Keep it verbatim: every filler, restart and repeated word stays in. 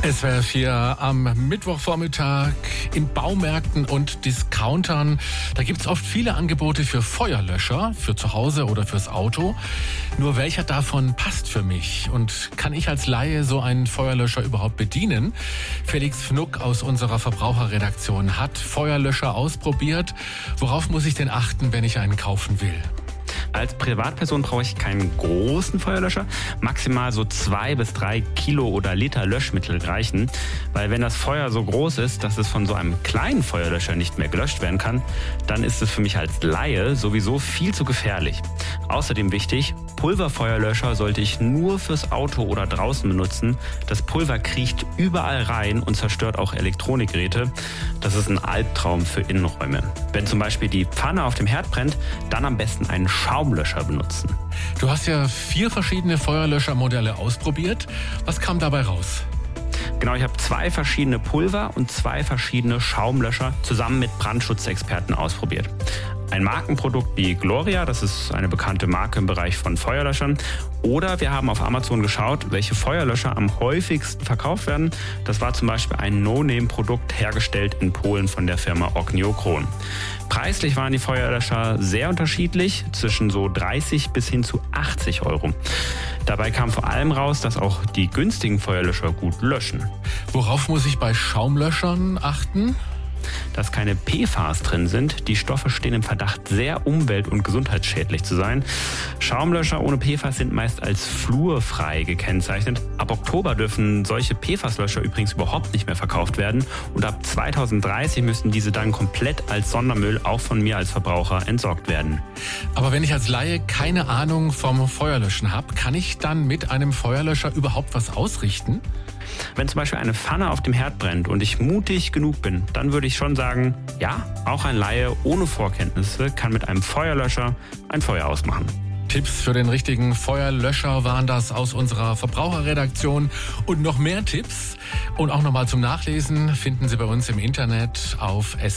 S W R vier am Mittwochvormittag in Baumärkten und Discountern. Da gibt's oft viele Angebote für Feuerlöscher, für zu Hause oder fürs Auto. Nur welcher davon passt für mich? Und kann ich als Laie so einen Feuerlöscher überhaupt bedienen? Felix Fnuck aus unserer Verbraucherredaktion hat Feuerlöscher ausprobiert. Worauf muss ich denn achten, wenn ich einen kaufen will? Als Privatperson brauche ich keinen großen Feuerlöscher. Maximal so zwei bis drei Kilo oder Liter Löschmittel reichen. Weil wenn das Feuer so groß ist, dass es von so einem kleinen Feuerlöscher nicht mehr gelöscht werden kann, dann ist es für mich als Laie sowieso viel zu gefährlich. Außerdem wichtig, Pulverfeuerlöscher sollte ich nur fürs Auto oder draußen benutzen. Das Pulver kriecht überall rein und zerstört auch Elektronikgeräte. Das ist ein Albtraum für Innenräume. Wenn zum Beispiel die Pfanne auf dem Herd brennt, dann am besten einen Schaumlöscher benutzen. Du hast ja vier verschiedene Feuerlöschermodelle ausprobiert. Was kam dabei raus? Genau, ich habe zwei verschiedene Pulver und zwei verschiedene Schaumlöscher zusammen mit Brandschutzexperten ausprobiert. Ein Markenprodukt wie Gloria, das ist eine bekannte Marke im Bereich von Feuerlöschern. Oder wir haben auf Amazon geschaut, welche Feuerlöscher am häufigsten verkauft werden. Das war zum Beispiel ein No-Name-Produkt, hergestellt in Polen von der Firma Ognio-Kron. Preislich waren die Feuerlöscher sehr unterschiedlich, zwischen so dreißig bis hin zu achtzig Euro. Dabei kam vor allem raus, dass auch die günstigen Feuerlöscher gut löschen. Worauf muss ich bei Schaumlöschern achten? Dass keine P F A S drin sind. Die Stoffe stehen im Verdacht, sehr umwelt- und gesundheitsschädlich zu sein. Schaumlöscher ohne P F A S sind meist als fluorfrei gekennzeichnet. Ab Oktober dürfen solche P F A S-Löscher übrigens überhaupt nicht mehr verkauft werden. Und ab zweitausenddreißig müssen diese dann komplett als Sondermüll auch von mir als Verbraucher entsorgt werden. Aber wenn ich als Laie keine Ahnung vom Feuerlöschen habe, kann ich dann mit einem Feuerlöscher überhaupt was ausrichten? Wenn zum Beispiel eine Pfanne auf dem Herd brennt und ich mutig genug bin, dann würde ich schon sagen, ja, auch ein Laie ohne Vorkenntnisse kann mit einem Feuerlöscher ein Feuer ausmachen. Tipps für den richtigen Feuerlöscher waren das aus unserer Verbraucherredaktion. Und noch mehr Tipps und auch nochmal zum Nachlesen finden Sie bei uns im Internet auf